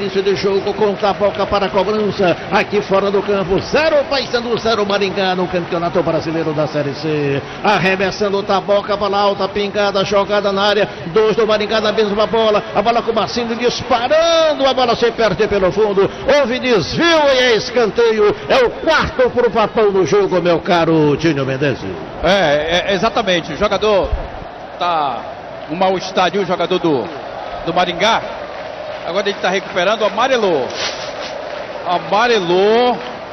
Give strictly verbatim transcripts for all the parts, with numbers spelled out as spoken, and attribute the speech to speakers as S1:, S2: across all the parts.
S1: início de jogo com Taboca para a cobrança. Aqui fora do campo, zero Paysandu, zero Maringá no Campeonato Brasileiro da Série C. Arremessando Taboca, bola alta, pingada, jogada na área. Dois do Maringá na mesma bola. A bola com o Marcinho disparando. A bola se perde pelo fundo. Houve desvio e é escanteio. É o quarto para o Papão no jogo, meu caro Tinho Mendes.
S2: É, é, exatamente. O jogador tá um mau estádio, o jogador do, do Maringá. Agora ele está recuperando, amarelou. Amarelou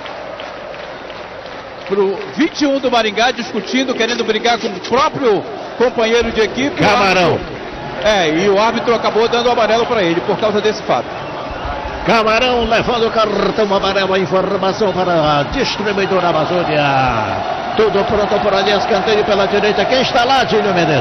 S2: pro vinte e um do Maringá, discutindo, querendo brigar com o próprio companheiro de equipe.
S1: Camarão.
S2: É, e o árbitro acabou dando amarelo para ele por causa desse fato.
S1: Camarão levando o cartão amarelo, a informação para a distribuidora Amazônia. Tudo pronto por ali, escanteio pela direita. Quem está lá, Tinho Mendes?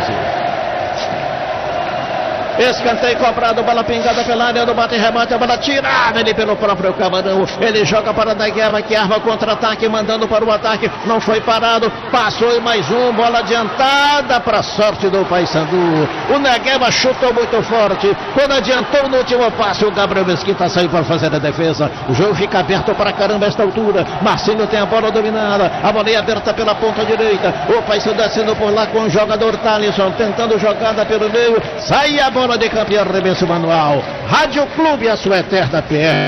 S1: Escanteio cobrado, bola pingada pela área do bate e remate, a bola tirada ali pelo próprio Camarão. Ele joga para a Guerra, que arma contra-ataque, mandando para o ataque. Não foi parado, passou e mais um, bola adiantada para a sorte do Paysandu. O Negueba chutou muito forte. Quando adiantou no último passe, o Gabriel Mesquita saiu para fazer a defesa. O jogo fica aberto para caramba esta altura. Marcinho tem a bola dominada, a bola é aberta pela ponta direita. O Paysandu descendo por lá com o jogador Thalisson, tentando jogada pelo meio. Sai a bola de campeão, arremesso manual. Rádio Clube, a sua eterna P R.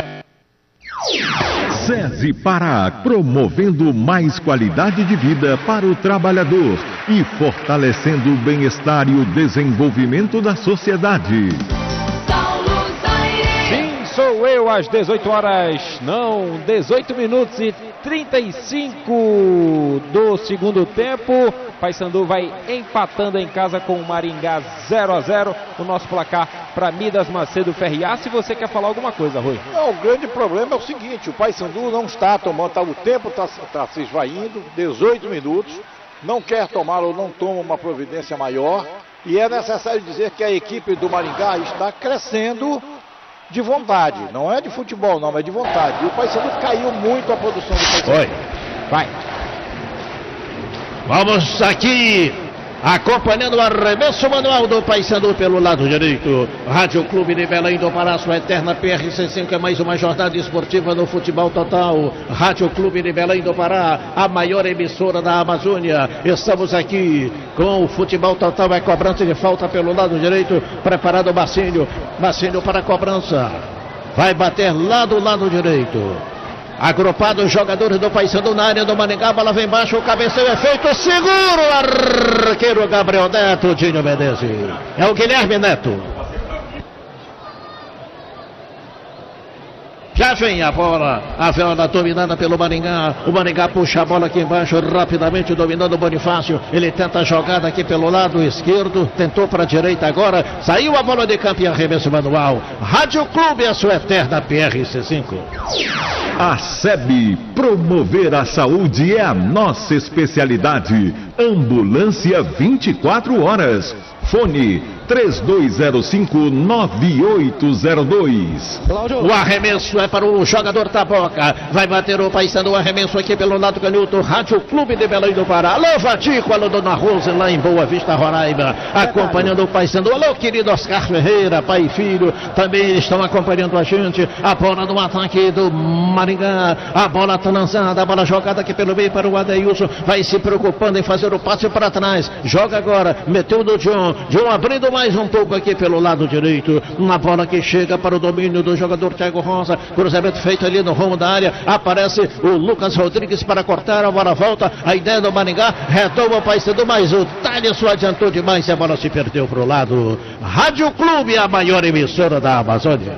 S3: SESI Pará, promovendo mais qualidade de vida para o trabalhador e fortalecendo o bem-estar e o desenvolvimento da sociedade.
S4: Sim, sou eu, às dezoito horas, não, dezoito minutos e trinta e cinco do segundo tempo. Paysandu vai empatando em casa com o Maringá zero a zero. O nosso placar para Midas Macedo Ferriá. Se você quer falar alguma coisa, Rui.
S5: Não, o grande problema é o seguinte: o Paysandu não está tomando, tá, o tempo está tá se esvaindo, dezoito minutos, não quer tomar ou não toma uma providência maior. E é necessário dizer que a equipe do Maringá está crescendo de vontade. Não é de futebol, não, é de vontade. E o Paysandu caiu muito a produção do Paysandu.
S1: Oi, vai. Vamos aqui, acompanhando o arremesso manual do Paysandu pelo lado direito. Rádio Clube de Belém do Pará, sua eterna P R C cinco, é mais uma jornada esportiva no futebol total. Rádio Clube de Belém do Pará, a maior emissora da Amazônia. Estamos aqui com o futebol total, é cobrança de falta pelo lado direito. Preparado o Marcinho, Marcinho para a cobrança. Vai bater lá do lado direito. Agrupado os jogadores do Paysandu na área do Maringá, a bola vem embaixo, o cabeceio é feito, seguro, arqueiro Gabriel Neto, Tinho Mendes. É o Guilherme Neto. Já vem a bola, a bola dominada pelo Maringá. O Maringá puxa a bola aqui embaixo, rapidamente dominando o Bonifácio. Ele tenta a jogada aqui pelo lado esquerdo, tentou para a direita agora. Saiu a bola de campo e arremesso manual. Rádio Clube, a sua eterna P R C cinco.
S3: A S E B, promover a saúde é a nossa especialidade. Ambulância vinte e quatro horas. Fone três dois zero cinco nove oito zero dois.
S1: O arremesso é para o jogador Taboca. Vai bater o Paysandu, o arremesso aqui pelo lado canhoto. Rádio Clube de Belém do Pará. Alô, Vatico, alô, Dona Rosa, lá em Boa Vista, Roraima. Acompanhando o Paysandu. Alô, querido Oscar Ferreira, pai e filho. Também estão acompanhando a gente. A bola no ataque do Maringá. A bola está lançada, a bola jogada aqui pelo meio para o Adeilson. Vai se preocupando em fazer o passe para trás. Joga agora, meteu no John. John abrindo mais um pouco aqui pelo lado direito. Uma bola que chega para o domínio do jogador Thiago Rosa. Cruzamento feito ali no rumo da área. Aparece o Lucas Rodrigues para cortar. A bola volta. A ideia do Maringá. Retoma o Paysandu, mas o Thalisson adiantou demais e a bola se perdeu para o lado. Rádio Clube, a maior emissora da Amazônia.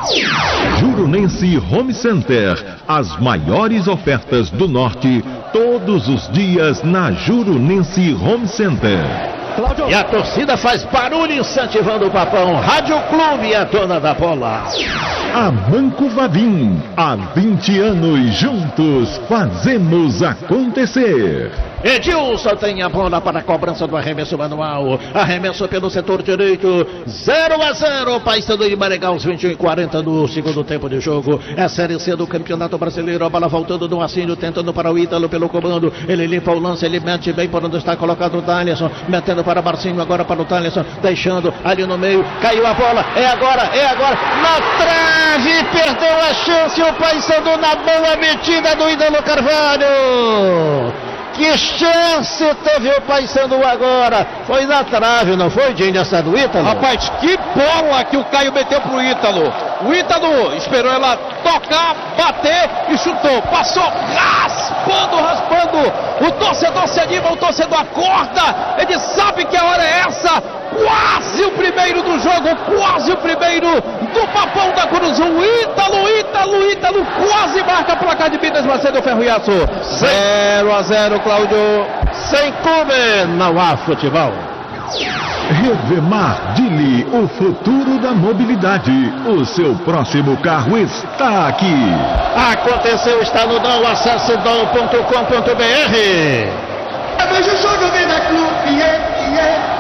S3: Jurunense Home Center. As maiores ofertas do norte. Todos os dias na Jurunense Home Center.
S1: E a torcida faz barulho incentivando o Papão. Rádio Clube, a dona da bola.
S3: A Banco Vavim, há vinte anos juntos fazemos acontecer.
S1: Edilson tem a bola para a cobrança do arremesso manual. Arremesso pelo setor direito. zero a zero. Paysandu de Maringá, aos vinte e quarenta do segundo tempo de jogo. É a Série C do Campeonato Brasileiro. A bola voltando do Marcinho, tentando para o Ítalo pelo comando. Ele limpa o lance, ele mete bem por onde está colocado o Thalisson. Metendo para Marcinho, agora para o Thalisson. Deixando ali no meio. Caiu a bola. É agora, é agora. Na trave! trave, perdeu a chance o Paysandu na boa metida do Ítalo Carvalho. Que chance teve o Paysandu agora? Foi na trave, não foi, Dinho, essa do Ítalo?
S2: Rapaz, que bola que o Caio meteu pro Ítalo. O Ítalo esperou ela tocar, bater e chutou. Passou raspando, raspando. O torcedor se anima, o torcedor acorda. Ele sabe que a hora é essa. Quase o primeiro do jogo, quase o primeiro do Papão da Cruz. O Ítalo, Ítalo, Ítalo quase marca a placar de Minas Macedo Ferro e Aço. zero a zero, Cláudio.
S1: Sem clube, não há futebol.
S3: Revemar Dili, o futuro da mobilidade. O seu próximo carro está aqui.
S1: Aconteceu, está no D O L, acesse D O L ponto com ponto B R.
S6: Veja o jogo, vem da clube, yeah, yeah.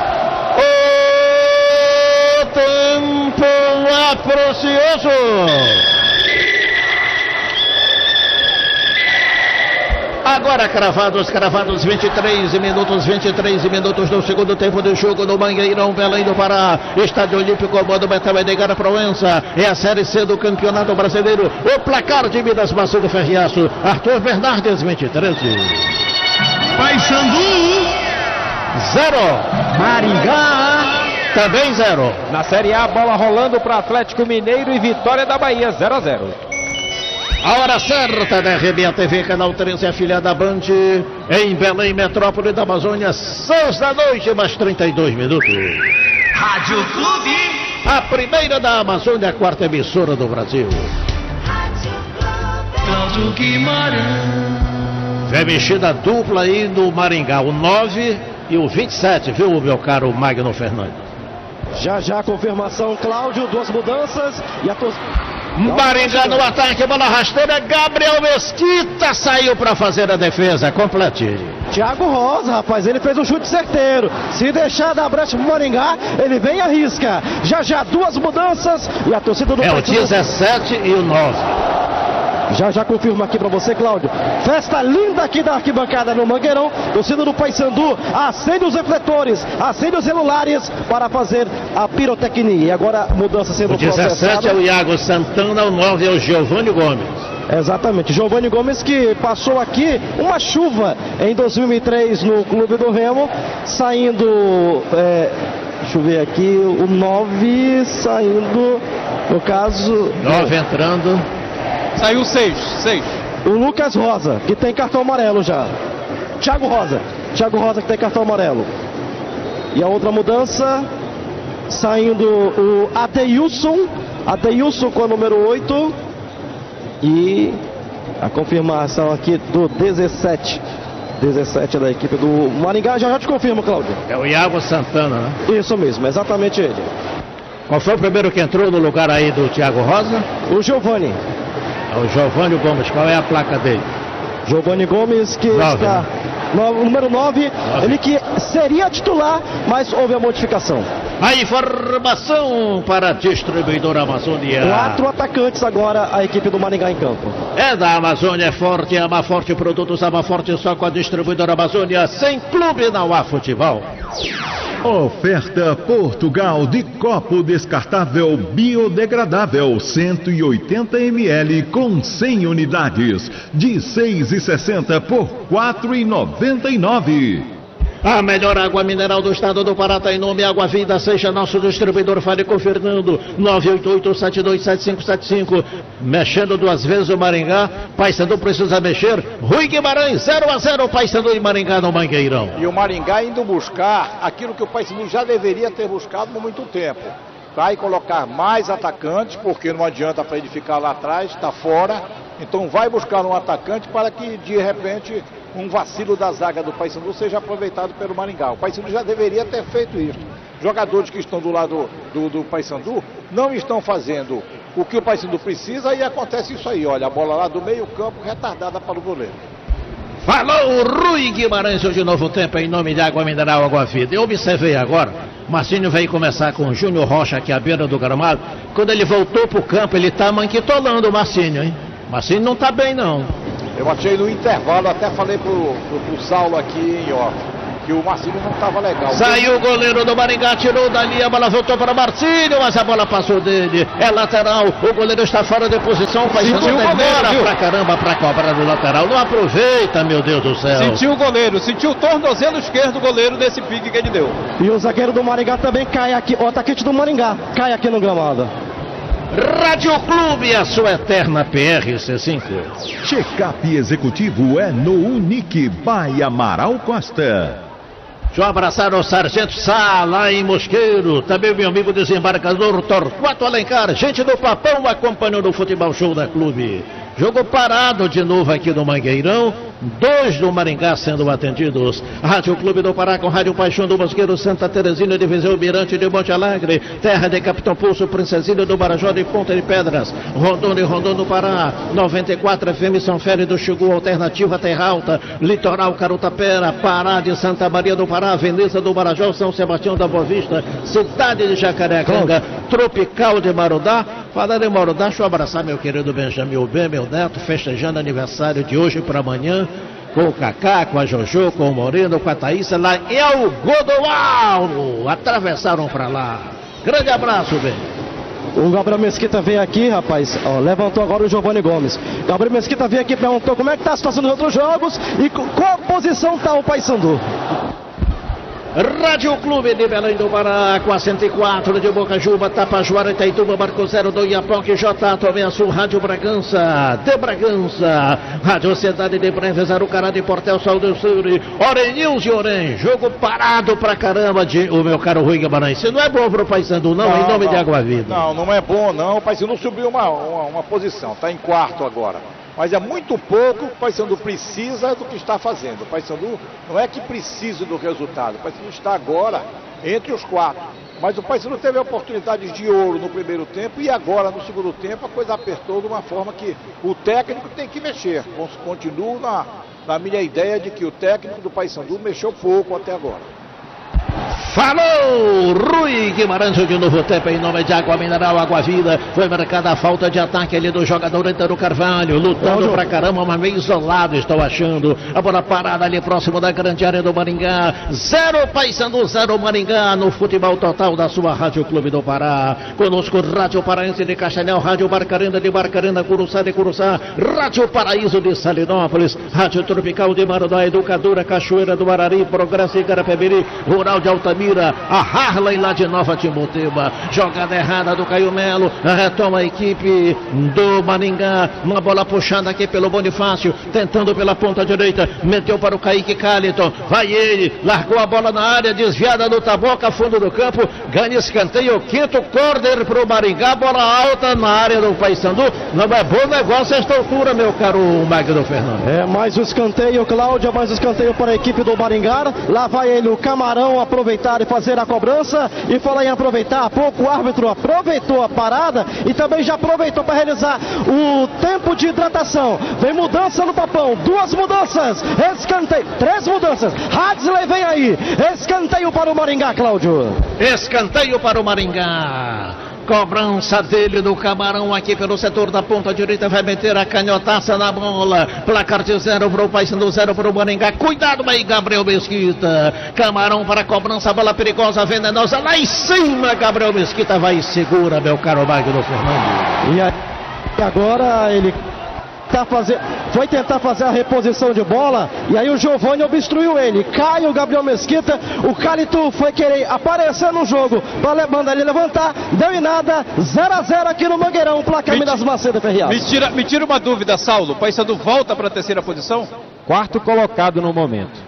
S1: O tempo é precioso. Agora cravados, cravados, vinte e três minutos, vinte e três minutos do segundo tempo do jogo no Mangueirão, Belém do Pará. Estádio Olímpico Monumental Edgar Proença. É a Série C do Campeonato Brasileiro. O placar de Minas Macedo Ferro e Aço. Arthur Bernardes, vinte e três.
S6: Paysandu
S1: zero.
S4: Maringá
S1: também zero.
S4: na Série A, bola rolando para Atlético Mineiro e Vitória da Bahia, zero a zero.
S1: A hora certa da R B A T V, canal treze, afiliada da Band, em Belém, metrópole da Amazônia, seis da noite, mais trinta e dois minutos.
S6: Rádio Clube.
S1: A primeira da Amazônia, a quarta emissora do Brasil.
S6: Cláudio Guimarães.
S1: Vem mexida dupla aí no Maringá, o nove e o vinte e sete, viu, meu caro Magno Fernandes?
S7: Já já confirmação, Cláudio, duas mudanças e a torcida.
S1: Maringá no ataque, bola rasteira, Gabriel Mesquita saiu para fazer a defesa, complete.
S7: Thiago Rosa, rapaz, ele fez um chute certeiro. Se deixar dar brecha pro Maringá, ele vem e arrisca. Já já duas mudanças e a torcida do
S1: É o
S7: Paysandu.
S1: dezessete e o nove.
S7: Já já confirmo aqui pra você, Cláudio. Festa linda aqui da arquibancada no Mangueirão. Torcida do Paysandu acende os refletores, acende os celulares para fazer a pirotecnia. E agora mudança sendo
S1: O dezessete
S7: processada.
S1: é o Iago Santana, o nove é o Giovanni Gomes.
S7: Exatamente, Giovanni Gomes, que passou aqui uma chuva em dois mil e três no Clube do Remo, saindo, é, deixa eu ver aqui, o nove saindo, no caso...
S1: nove entrando.
S2: Saiu seis, seis.
S7: O Lucas Rosa, que tem cartão amarelo já. Thiago Rosa, Thiago Rosa que tem cartão amarelo. E a outra mudança, saindo o Adeilson, Adeilson com a número oito. E a confirmação aqui do dezessete. dezessete da equipe do Maringá. Já já te confirmo, Cláudio.
S1: É o Iago Santana, né?
S7: Isso mesmo, exatamente ele.
S1: Qual foi o primeiro que entrou no lugar aí do Thiago Rosa?
S7: O Giovanni.
S1: É o Giovanni Gomes, qual é a placa dele?
S7: Giovanni Gomes, que
S1: Nove,
S7: está
S1: né?
S7: no número nove, ele que seria titular, mas houve a modificação.
S1: A informação para a distribuidora Amazônia.
S7: Quatro atacantes agora, a equipe do Maringá em campo.
S1: É da Amazônia, é forte, ama forte, produtos ama forte, só com a distribuidora Amazônia. Sem clube não há futebol.
S3: Oferta Portugal de copo descartável biodegradável cento e oitenta mililitros com cem unidades de seis e sessenta por quatro e noventa e nove.
S1: A melhor água mineral do estado do Pará está em nome Água Vida. Seja nosso distribuidor, fale com o Fernando, nove oito oito, sete dois sete cinco sete cinco. Mexendo duas vezes o Maringá, Paysandu precisa mexer. Rui Guimarães, zero a zero, Paysandu e Maringá no Mangueirão.
S5: E o Maringá indo buscar aquilo que o Paysandu já deveria ter buscado há muito tempo. Vai colocar mais atacantes, porque não adianta para ele ficar lá atrás, está fora. Então vai buscar um atacante para que, de repente, um vacilo da zaga do Paysandu seja aproveitado pelo Maringá. O Paysandu já deveria ter feito isso. Jogadores que estão do lado do, do Paysandu não estão fazendo o que o Paysandu precisa e acontece isso aí. Olha, a bola lá do meio campo retardada para o goleiro.
S1: Falou o Rui Guimarães, hoje novo tempo em nome de Água Mineral, Água Vida. Eu observei agora, Marcinho veio começar com o Júnior Rocha aqui à beira do gramado. Quando ele voltou pro campo, ele tá manquitolando o Marcinho, hein? Marcinho não tá bem, não.
S5: Eu achei no intervalo, até falei pro, pro, pro Saulo aqui em off. que o Marcílio não estava legal.
S1: Saiu o goleiro do Maringá, tirou dali, a bola voltou para o Marcílio, mas a bola passou dele. É lateral, o goleiro está fora de posição, o Paysandu demora pra caramba pra cobrar do lateral. Não aproveita, meu Deus do céu.
S2: Sentiu o goleiro, sentiu o tornozelo esquerdo do goleiro nesse pique que ele deu.
S7: E o zagueiro do Maringá também cai aqui, o atacante do Maringá cai aqui no gramado.
S1: Rádio Clube, a sua eterna P R C cinco.
S3: Check-up executivo é no Unique by Amaral Costa.
S1: Deixa eu abraçar o Sargento Sá, lá em Mosqueiro. Também meu amigo desembarcador Torquato Alencar. Gente do Papão acompanhando o futebol show da Clube. Jogo parado de novo aqui no Mangueirão. Dois do Maringá sendo atendidos. Rádio Clube do Pará com Rádio Paixão do Mosqueiro, Santa Terezinha de Viseu, Mirante de Monte Alegre, Terra de Capitão Pulso, Princesinha do Marajó de Ponta de Pedras, Rondônia e Rondônia do Pará, noventa e quatro F M São Félix do Xingu, Alternativa Terra Alta, Litoral Carutapera, Pará de Santa Maria do Pará, Veneza do Marajó, São Sebastião da Boa Vista, Cidade de Jacareacanga, Tropical de Marudá. Falando em Marudá, deixa eu abraçar meu querido Benjamin Ben, meu neto, festejando aniversário de hoje para amanhã, com o Cacá, com a Jojo, com o Moreno, com a Thaísa, lá em Algodoal. Atravessaram para lá. Grande abraço, Ben.
S7: O Gabriel Mesquita veio aqui, rapaz, ó, levantou agora o Giovanni Gomes. Gabriel Mesquita veio aqui e perguntou como é que tá a situação dos outros jogos e qual posição tá o Paysandu.
S1: Rádio Clube de Belém do Pará, com a cento e quatro de Bocajuba, Tapajoara, Itaituba, Barco Zero do Iapoque, J. Tomé Sul, Rádio Bragança, de Bragança, Rádio Cidade de Breves, Arucará de Portel, Saldo Sul, Orenils e Orem, jogo parado pra caramba de o meu caro Rui Guimarães. Isso não é bom pro Paysandu, não, não, em nome
S5: não,
S1: de Água Viva.
S5: Não, não é bom não, o Paysandu subiu uma, uma, uma posição, está em quarto agora. Mas é muito pouco, o Paysandu precisa do que está fazendo. O Paysandu não é que precisa do resultado, o Paysandu está agora entre os quatro. Mas o Paysandu teve oportunidades de ouro no primeiro tempo e agora no segundo tempo a coisa apertou de uma forma que o técnico tem que mexer. Continuo na, na minha ideia de que o técnico do Paysandu mexeu pouco até agora.
S1: Falou Rui Guimarães de Novo Tempo em nome de Água Mineral, Água Vida. Foi marcada a falta de ataque ali do jogador Antônio Carvalho, lutando pra caramba, mas meio isolado, estou achando. A bola parada ali próximo da grande área do Maringá. Zero Paysandu, zero Maringá no futebol total da sua Rádio Clube do Pará. Conosco Rádio Paraense de Castanhal, Rádio Barcarena de Barcarena, Curuçá de Curuçá, Rádio Paraíso de Salinópolis, Rádio Tropical de Marudá, Educadora, Cachoeira do Arari, Progresso e Garapeberi, Rural de Altamira, a Harley lá de Nova Timoteba. Jogada errada do Caio Melo, retoma a equipe do Maringá, uma bola puxada aqui pelo Bonifácio, tentando pela ponta direita, meteu para o Kaique Caliton, vai ele, largou a bola na área, desviada do Taboca, fundo do campo, ganha escanteio, quinto corner para o Maringá, bola alta na área do Paysandu. Não é bom negócio esta altura, meu caro Magno Fernando.
S7: É mais o escanteio, Cláudia, mais o escanteio para a equipe do Maringá. Lá vai ele, o Camarão, aproveitar e fazer a cobrança. E falar em aproveitar, há pouco o árbitro aproveitou a parada e também já aproveitou para realizar o tempo de hidratação. Vem mudança no Papão, duas mudanças, escanteio, três mudanças. Hadsley vem aí, escanteio para o Maringá, Cláudio.
S1: Escanteio para o Maringá. Cobrança dele do Camarão aqui pelo setor da ponta direita, vai meter a canhotaça na bola. Placar de zero para o Paysandu, zero para o Maringá. Cuidado aí, Gabriel Mesquita. Camarão para a cobrança, bola perigosa, venenosa lá em cima. Gabriel Mesquita vai e segura, meu caro Magno Fernando.
S7: E aí, agora ele tá fazendo, foi tentar fazer a reposição de bola e aí o Giovanni obstruiu ele. Cai o Gabriel Mesquita, o Calito foi querer aparecer no jogo para mandar ele levantar, deu em nada. Zero a zero aqui no Mangueirão, placa Minas Macedo Ferreira.
S2: Me tira, me tira uma dúvida, Saulo, o Paysandu volta para a terceira posição?
S4: Quarto colocado no momento.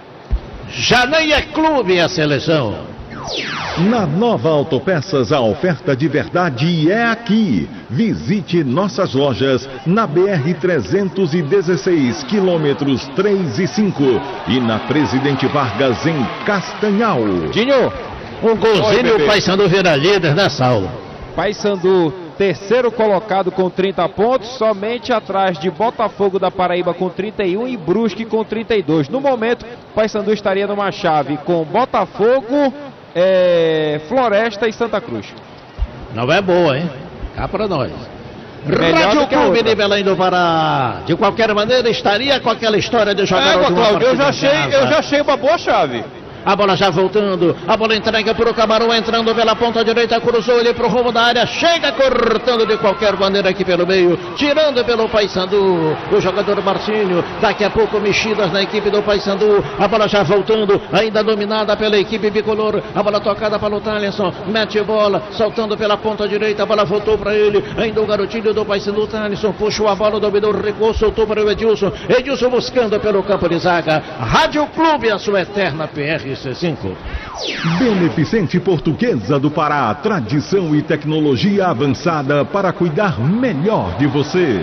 S1: Já nem é clube a seleção.
S3: Na Nova Autopeças, a oferta de verdade é aqui. Visite nossas lojas na B R trezentos e dezesseis, quilômetros três e cinco, e na Presidente Vargas, em Castanhal.
S4: Dinho,
S1: um golzinho e o Paysandu vira líder nessa aula.
S4: Paysandu, terceiro colocado com trinta pontos, somente atrás de Botafogo da Paraíba com trinta e um e Brusque com trinta e dois. No momento, Paysandu estaria numa chave com Botafogo, É, Floresta e Santa Cruz.
S1: Não é boa, hein? Cá pra nós. Rádio Clube de Belém do Pará. De qualquer maneira, estaria com aquela história de jogar
S2: É, Cláudio, eu já achei,
S1: em casa.
S2: eu já achei uma boa chave.
S1: A bola já voltando, a bola entrega para o Camarão, entrando pela ponta direita, cruzou ele para o rumo da área, chega cortando de qualquer maneira aqui pelo meio, tirando pelo Paysandu, o jogador Marcinho, daqui a pouco mexidas na equipe do Paysandu, a bola já voltando, ainda dominada pela equipe bicolor, a bola tocada para o Thalisson, mete bola, saltando pela ponta direita, a bola voltou para ele, ainda o garotinho do Paysandu, Thalisson, puxou a bola, dominou, recuou, soltou para o Edilson, Edilson buscando pelo campo de zaga, Rádio Clube, a sua eterna P R C cinco.
S3: Beneficente Portuguesa do Pará, tradição e tecnologia avançada para cuidar melhor de você.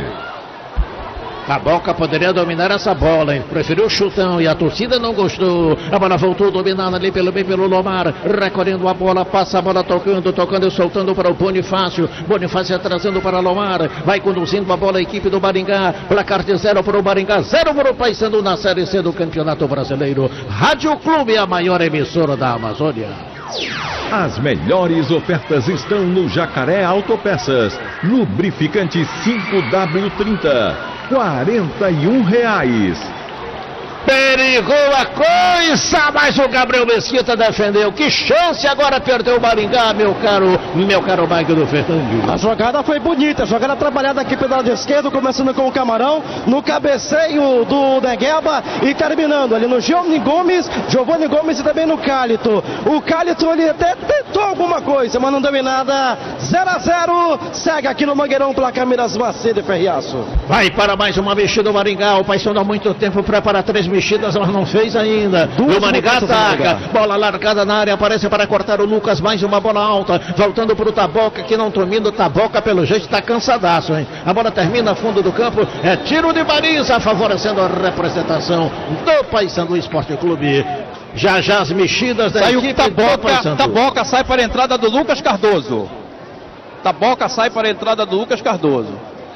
S1: Taboca poderia dominar essa bola, hein? Preferiu o chutão e a torcida não gostou. A bola voltou dominada ali pelo bem pelo Lomar, recolhendo a bola, passa a bola tocando, tocando e soltando para o Bonifácio. Bonifácio trazendo para Lomar, vai conduzindo a bola a equipe do Maringá. Placar de zero para o Maringá, zero para o Paysandu na Série C do Campeonato Brasileiro. Rádio Clube, a maior emissora da Amazônia.
S3: As melhores ofertas estão no Jacaré Autopeças. Lubrificante cinco W trinta, quarenta e um reais.
S1: Perigou a coisa, mas o Gabriel Mesquita defendeu. Que chance, agora perdeu o Maringá, meu caro, meu caro Magno Fernandes.
S7: A jogada foi bonita, a jogada trabalhada aqui pelo lado esquerdo, começando com o Camarão, no cabeceio do Negueba e terminando ali no Giovanni Gomes, Giovanni Gomes e também no Cálito. O Cálito ele até tentou alguma coisa, mas não deu em nada. zero a zero, segue aqui no Mangueirão, placar Miras Macedo e Ferriaço.
S1: Vai para mais uma mexida o Maringá, o Paysandu há muito tempo prepara três mexidas, ela não fez ainda. Duas o Maringá ataca, bola largada na área, aparece para cortar o Lucas, mais uma bola alta, voltando para o Taboca, que não domina o Taboca, pelo jeito está cansadaço, hein? A bola termina fundo do campo, é tiro de baliza, favorecendo a representação do Paysandu Esporte Clube. Já já as mexidas da
S2: Saiu
S1: equipe
S2: Taboca,
S1: do Paysandu.
S2: Taboca sai para a entrada do Lucas Cardoso. Taboca sai para a entrada do Lucas Cardoso.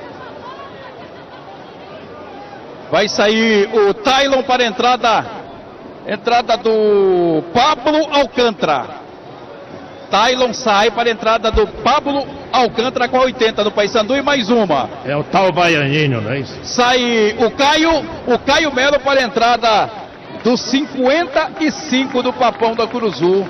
S2: Vai sair o Tailon para a entrada, entrada do Pablo Alcântara. Tailon sai para a entrada do Pablo Alcântara com a oitenta do Paysandu e mais uma.
S1: É o tal baianinho, não é isso?
S2: Sai o Caio, o Caio Melo para a entrada do cinquenta e cinco do Papão da Curuzu.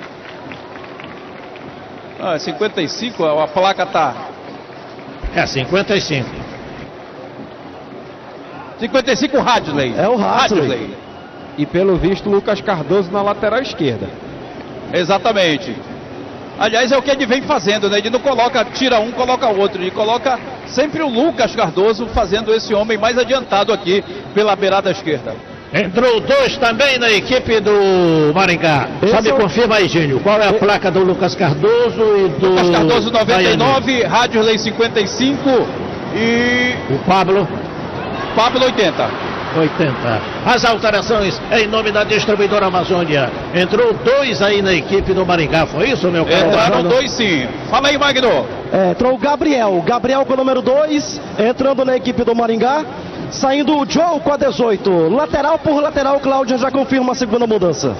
S2: Ah, cinquenta e cinco, a placa tá.
S1: É cinquenta e cinco.
S2: cinquenta e cinco Hadley.
S7: É o Hadley.
S4: E pelo visto, Lucas Cardoso na lateral esquerda.
S2: Exatamente. Aliás, é o que ele vem fazendo, né? Ele não coloca, tira um, coloca outro. Ele coloca sempre o Lucas Cardoso fazendo esse homem mais adiantado aqui pela beirada esquerda.
S1: Entrou dois também na equipe do Maringá.
S7: Esse
S1: Só me
S7: é o...
S1: confirma aí, Gênio. Qual é a placa do Lucas Cardoso e do...
S2: Lucas Cardoso noventa e nove,
S1: Baianinho?
S2: Hadley cinquenta e cinco e
S1: O Pablo
S2: Pablo oitenta.
S1: oitenta. As alterações em nome da distribuidora Amazônia. Entrou dois aí na equipe do Maringá. Foi isso, meu caro?
S2: Entraram
S1: Magno?
S2: dois sim. Fala aí, Magno.
S7: É, entrou o Gabriel, Gabriel com o número dois, entrando na equipe do Maringá. Saindo o Joe com a dezoito. Lateral por lateral, Cláudia já confirma a segunda mudança.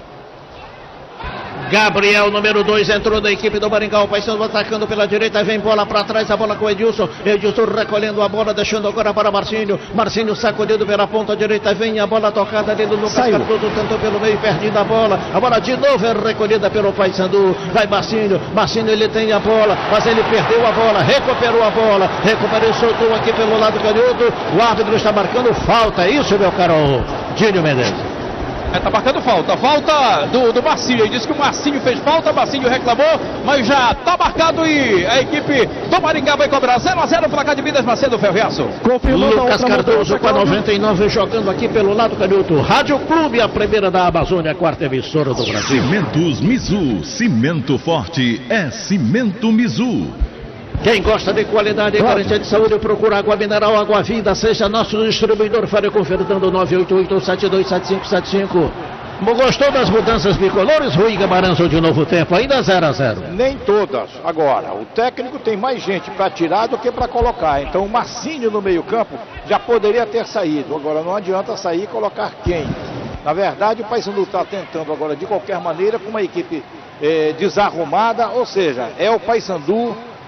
S1: Gabriel, número dois, entrou da equipe do Maringá. O Paysandu atacando pela direita, vem bola para trás, a bola com o Edilson. Edilson recolhendo a bola, deixando agora para Marcinho. Marcinho sacudindo pela ponta direita, vem a bola tocada ali do Lucas Cardoso, tentou pelo meio, perdendo a bola. A bola de novo é recolhida pelo Paysandu. Vai Marcinho, Marcinho ele tem a bola, mas ele perdeu a bola, recuperou a bola, recuperou e soltou aqui pelo lado canhoto. O árbitro está marcando falta, é isso, meu caro Gênio Mendes?
S2: É, tá marcando falta, falta do, do Marcinho. Ele disse que o Marcinho fez falta, o Marcinho reclamou, mas já tá marcado e a equipe do Maringá vai cobrar zero a zero, placar de Minas Macedo Ferroaço.
S7: Confirmando
S1: Lucas
S7: a
S1: Cardoso com a noventa e nove jogando aqui pelo lado canhoto. Rádio Clube, a primeira da Amazônia, a quarta emissora do Brasil.
S3: Cimentos Mizu, cimento forte é Cimento Mizu.
S1: Quem gosta de qualidade e garantia de saúde, procura água mineral, água vida, seja nosso distribuidor. Fale confertando nove oito oito, sete dois sete cinco sete cinco. Gostou das mudanças bicolores, Rui Guimarães, ou de novo tempo? Ainda zero a zero.
S5: Nem todas. Agora, o técnico tem mais gente para tirar do que para colocar. Então o Marcinho no meio-campo já poderia ter saído. Agora não adianta sair e colocar quem. Na verdade, o Paysandu está tentando agora de qualquer maneira com uma equipe eh, desarrumada, ou seja, é o Paysandu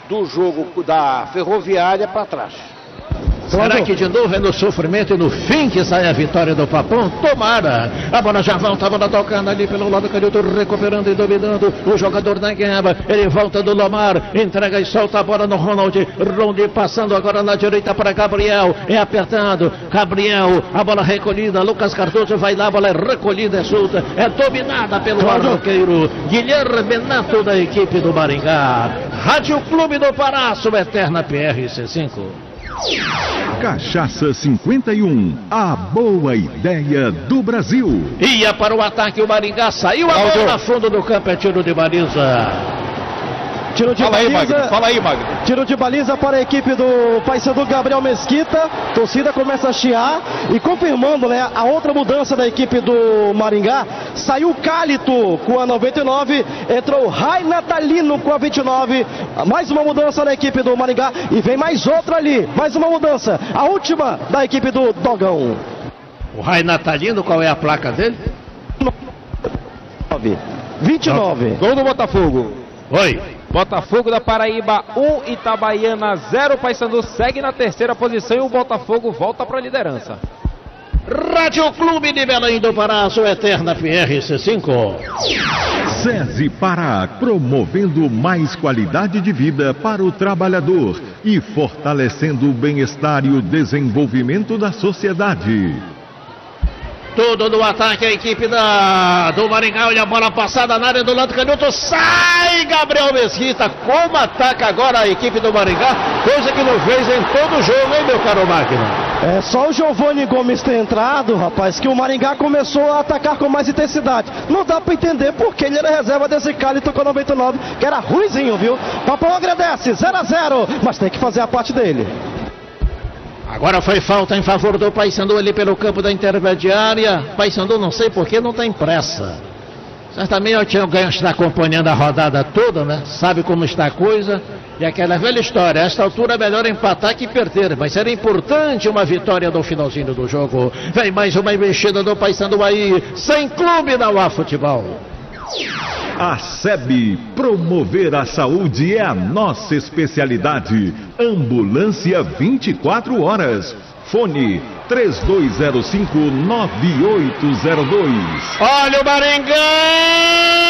S5: do jogo da Ferroviária para trás.
S1: Será que de novo é no sofrimento e no fim que sai a vitória do Papão? Tomara! A bola já volta, a bola tocando ali pelo lado canhoto, recuperando e dominando o jogador da guerra. Ele volta do Lomar, entrega e solta a bola no Ronald. Ronald passando agora na direita para Gabriel. É apertado. Gabriel, a bola recolhida. Lucas Cardoso vai lá, a bola é recolhida, é solta. É dominada pelo arqueiro Guilherme Benato da equipe do Maringá. Rádio Clube do Pará, sua eterna P R C cinco.
S3: Cachaça cinquenta e um, a boa ideia do Brasil.
S1: Ia para o ataque o Maringá, saiu a bola a fundo do campo, é tiro de baliza.
S7: Tiro de
S2: fala
S7: baliza.
S2: Aí, Magno. Fala aí, Magno.
S7: Tiro de baliza para a equipe do Paysandu Gabriel Mesquita. Torcida começa a chiar e confirmando, né, a outra mudança da equipe do Maringá. Saiu o Cálito com a noventa e nove, entrou o Rai Natalino com a vinte e nove. Mais uma mudança da equipe do Maringá e vem mais outra ali. Mais uma mudança. A última da equipe do Dogão.
S1: O Rai Natalino, qual é a placa dele?
S7: vinte e nove.
S4: Gol do Botafogo.
S1: Oi.
S4: Botafogo da Paraíba um, Itabaiana zero. Paysandu segue na terceira posição e o Botafogo volta para a liderança.
S1: Rádio Clube de Belém do Pará, sua eterna P R C cinco.
S3: SESI Pará, promovendo mais qualidade de vida para o trabalhador e fortalecendo o bem-estar e o desenvolvimento da sociedade.
S1: Tudo no ataque, a equipe da, do Maringá. Olha a bola passada na área do lado canhoto. Sai Gabriel Mesquita. Como ataca agora a equipe do Maringá? Coisa que não fez em todo o jogo, hein, meu caro Magno?
S7: É só o Giovanni Gomes ter entrado, rapaz, que o Maringá começou a atacar com mais intensidade. Não dá pra entender porque ele era reserva desse cara e tocou noventa e nove, que era ruizinho, viu? Papão agradece, zero a zero, mas tem que fazer a parte dele.
S1: Agora foi falta em favor do Paysandu ali pelo campo da intermediária. Paysandu, não sei por que não tem pressa. Certamente o Tião Ganho está acompanhando a rodada toda, né? Sabe como está a coisa. E aquela velha história, a esta altura é melhor empatar que perder. Vai ser importante uma vitória no finalzinho do jogo. Vem mais uma investida do Paysandu aí, sem clube da U A Futebol.
S3: A SEB, promover a saúde é a nossa especialidade. Ambulância vinte e quatro horas. Fone três dois zero cinco nove oito zero dois.
S1: Olha o Maringá!